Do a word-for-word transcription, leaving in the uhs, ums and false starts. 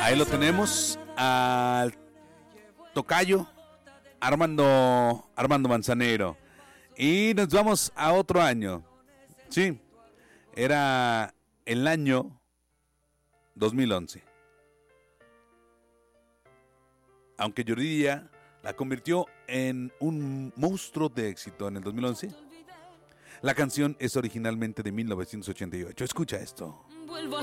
Ahí lo tenemos al tocayo Armando, Armando Manzanero. Y nos vamos a otro año. Sí, era el año dos mil once. Aunque Yuridia la convirtió en un monstruo de éxito en el dos mil once, la canción es originalmente de mil novecientos ochenta y ocho. Escucha esto. Vuelvo a